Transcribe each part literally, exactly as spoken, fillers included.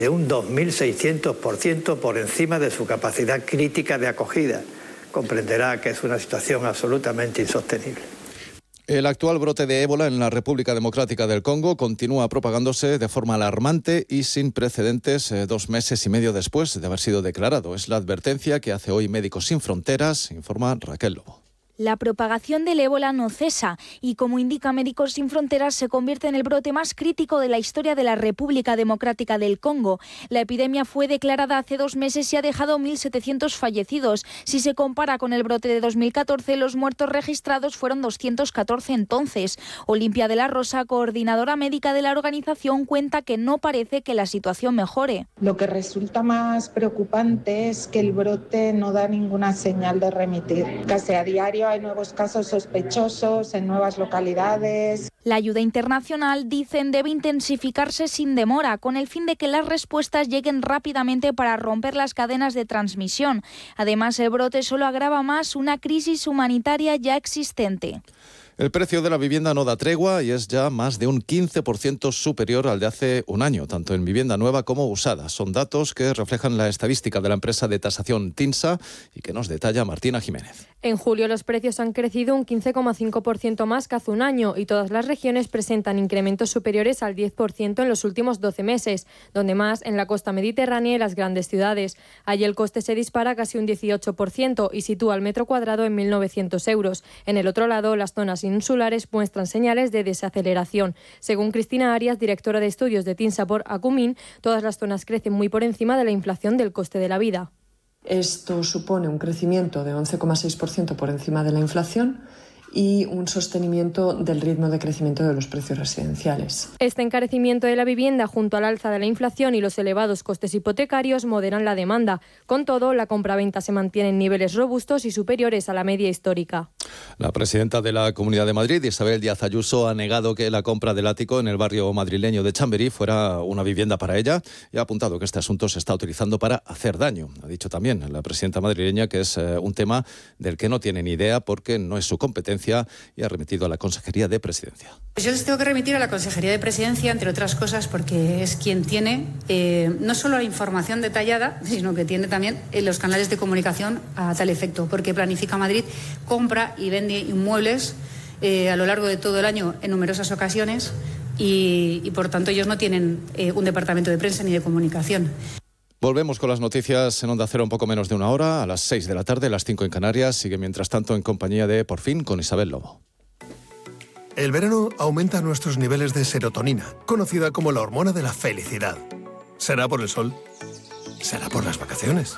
de un dos mil seiscientos por ciento por encima de su capacidad crítica de acogida. Comprenderá que es una situación absolutamente insostenible. El actual brote de ébola en la República Democrática del Congo continúa propagándose de forma alarmante y sin precedentes eh, dos meses y medio después de haber sido declarado. Es la advertencia que hace hoy Médicos Sin Fronteras, informa Raquel Lobo. La propagación del ébola no cesa y, como indica Médicos Sin Fronteras, se convierte en el brote más crítico de la historia de la República Democrática del Congo. La epidemia fue declarada hace dos meses y ha dejado mil setecientos fallecidos. Si se compara con el brote de dos mil catorce, los muertos registrados fueron doscientos catorce entonces. Olimpia de la Rosa, coordinadora médica de la organización, cuenta que no parece que la situación mejore. Lo que resulta más preocupante es que el brote no da ninguna señal de remitir. Casi a diario hay nuevos casos sospechosos en nuevas localidades. La ayuda internacional, dicen, debe intensificarse sin demora, con el fin de que las respuestas lleguen rápidamente para romper las cadenas de transmisión. Además, el brote solo agrava más una crisis humanitaria ya existente. El precio de la vivienda no da tregua y es ya más de un quince por ciento superior al de hace un año, tanto en vivienda nueva como usada. Son datos que reflejan la estadística de la empresa de tasación TINSA y que nos detalla Martina Jiménez. En julio los precios han crecido un quince coma cinco por ciento más que hace un año y todas las regiones presentan incrementos superiores al diez por ciento en los últimos doce meses, donde más en la costa mediterránea y las grandes ciudades. Allí el coste se dispara casi un dieciocho por ciento y sitúa el metro cuadrado en mil novecientos euros. En el otro lado, las zonas insulares muestran señales de desaceleración. Según Cristina Arias, directora de estudios de TINSA por Acumin, todas las zonas crecen muy por encima de la inflación del coste de la vida. Esto supone un crecimiento de once coma seis por ciento por encima de la inflación y un sostenimiento del ritmo de crecimiento de los precios residenciales. Este encarecimiento de la vivienda junto al alza de la inflación y los elevados costes hipotecarios moderan la demanda. Con todo, la compraventa se mantiene en niveles robustos y superiores a la media histórica. La presidenta de la Comunidad de Madrid, Isabel Díaz Ayuso, ha negado que la compra del ático en el barrio madrileño de Chamberí fuera una vivienda para ella y ha apuntado que este asunto se está utilizando para hacer daño. Ha dicho también la presidenta madrileña que es eh, un tema del que no tiene ni idea porque no es su competencia y ha remitido a la Consejería de Presidencia. Pues yo les tengo que remitir a la Consejería de Presidencia, entre otras cosas, porque es quien tiene eh, no solo la información detallada, sino que tiene también eh, los canales de comunicación a tal efecto, porque Planifica Madrid compra y vende inmuebles eh, a lo largo de todo el año en numerosas ocasiones y, y por tanto ellos no tienen eh, un departamento de prensa ni de comunicación. Volvemos con las noticias en Onda Cero un poco menos de una hora, a las seis de la tarde, las cinco en Canarias. Sigue mientras tanto en compañía de Por Fin con Isabel Lobo. El verano aumenta nuestros niveles de serotonina, conocida como la hormona de la felicidad. ¿Será por el sol? ¿Será por las vacaciones?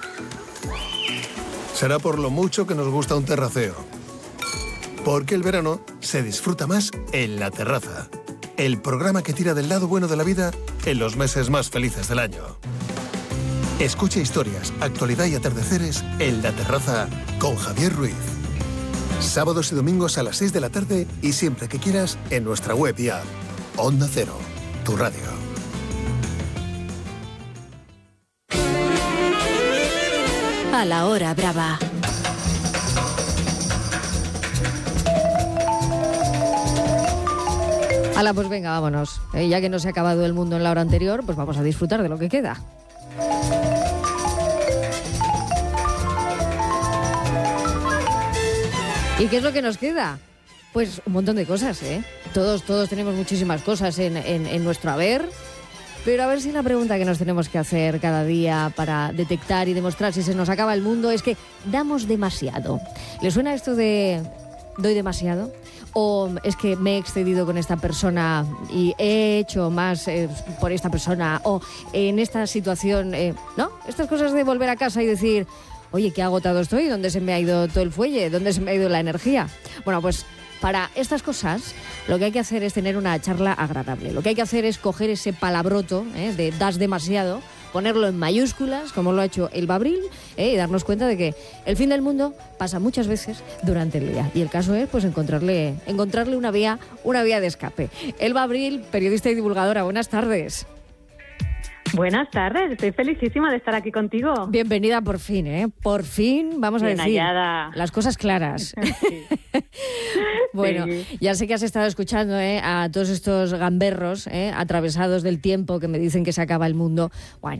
¿Será por lo mucho que nos gusta un terraceo? Porque el verano se disfruta más en La Terraza, el programa que tira del lado bueno de la vida en los meses más felices del año. Escucha historias, actualidad y atardeceres en La Terraza con Javier Ruiz. Sábados y domingos a las seis de la tarde y siempre que quieras en nuestra web y app. Onda Cero, tu radio. A la hora brava. Hala, pues venga, vámonos. Eh, ya que no se ha acabado el mundo en la hora anterior, pues vamos a disfrutar de lo que queda. ¿Y qué es lo que nos queda? Pues un montón de cosas, ¿eh? Todos, todos tenemos muchísimas cosas en, en, en nuestro haber, pero a ver si la pregunta que nos tenemos que hacer cada día para detectar y demostrar si se nos acaba el mundo es que damos demasiado. ¿Le suena esto de doy demasiado? ¿O es que me he excedido con esta persona y he hecho más eh, por esta persona? ¿O en esta situación, eh, no? Estas cosas de volver a casa y decir, oye, qué agotado estoy, ¿dónde se me ha ido todo el fuelle? ¿Dónde se me ha ido la energía? Bueno, pues para estas cosas lo que hay que hacer es tener una charla agradable. Lo que hay que hacer es coger ese palabroto eh, de das demasiado, ponerlo en mayúsculas, como lo ha hecho el Babril, eh, y darnos cuenta de que el fin del mundo pasa muchas veces durante el día. Y el caso es pues encontrarle, encontrarle una vía, una vía de escape. El Babril, periodista y divulgadora, buenas tardes. Buenas tardes, estoy felicísima de estar aquí contigo. Bienvenida por fin, ¿eh? Por fin, vamos Bien a decir hallada. Las cosas claras. Sí. Bueno, sí. Ya sé que has estado escuchando ¿eh? a todos estos gamberros ¿eh? atravesados del tiempo que me dicen que se acaba el mundo. Bueno,